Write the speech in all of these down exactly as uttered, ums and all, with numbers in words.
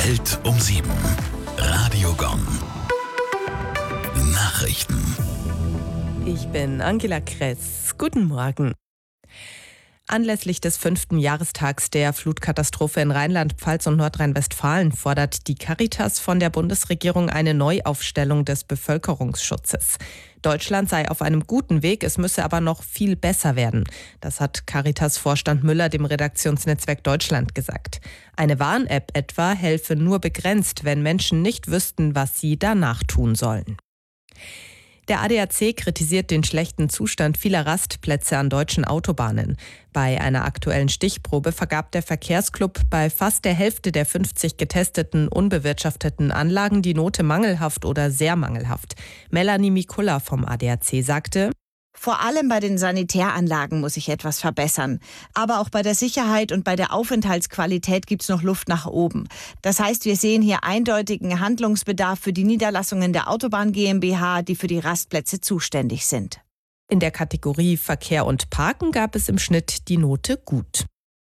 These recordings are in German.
Welt um sieben. Radio Gong. Nachrichten. Ich bin Angela Kress. Guten Morgen. Anlässlich des fünften Jahrestags der Flutkatastrophe in Rheinland-Pfalz und Nordrhein-Westfalen fordert die Caritas von der Bundesregierung eine Neuaufstellung des Bevölkerungsschutzes. Deutschland sei auf einem guten Weg, es müsse aber noch viel besser werden. Das hat Caritas-Vorstand Müller dem Redaktionsnetzwerk Deutschland gesagt. Eine Warn-App etwa helfe nur begrenzt, wenn Menschen nicht wüssten, was sie danach tun sollen. Der A D A C kritisiert den schlechten Zustand vieler Rastplätze an deutschen Autobahnen. Bei einer aktuellen Stichprobe vergab der Verkehrsclub bei fast der Hälfte der fünfzig getesteten unbewirtschafteten Anlagen die Note mangelhaft oder sehr mangelhaft. Melanie Mikula vom A D A C sagte: Vor allem bei den Sanitäranlagen muss sich etwas verbessern. Aber auch bei der Sicherheit und bei der Aufenthaltsqualität gibt es noch Luft nach oben. Das heißt, wir sehen hier eindeutigen Handlungsbedarf für die Niederlassungen der Autobahn GmbH, die für die Rastplätze zuständig sind. In der Kategorie Verkehr und Parken gab es im Schnitt die Note gut.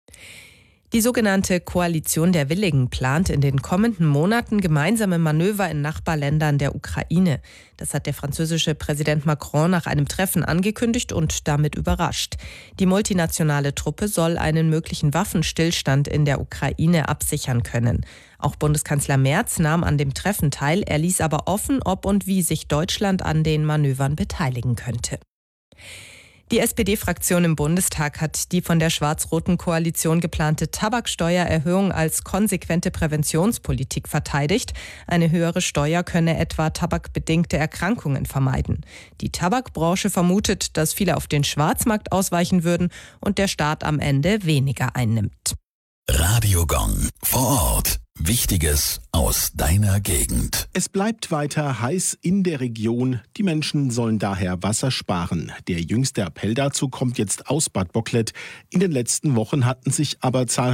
Die sogenannte Koalition der Willigen plant in den kommenden Monaten gemeinsame Manöver in Nachbarländern der Ukraine. Das hat der französische Präsident Macron nach einem Treffen angekündigt und damit überrascht. Die multinationale Truppe soll einen möglichen Waffenstillstand in der Ukraine absichern können. Auch Bundeskanzler Merz nahm an dem Treffen teil. Er ließ aber offen, ob und wie sich Deutschland an den Manövern beteiligen könnte. Die S P D-Fraktion im Bundestag hat die von der schwarz-roten Koalition geplante Tabaksteuererhöhung als konsequente Präventionspolitik verteidigt. Eine höhere Steuer könne etwa tabakbedingte Erkrankungen vermeiden. Die Tabakbranche vermutet, dass viele auf den Schwarzmarkt ausweichen würden und der Staat am Ende weniger einnimmt. Radio Gong. Vor Ort. Wichtiges aus deiner Gegend. Es bleibt weiter heiß in der Region. Die Menschen sollen daher Wasser sparen. Der jüngste Appell dazu kommt jetzt aus Bad Bocklet. In den letzten Wochen hatten sich aber zahlreiche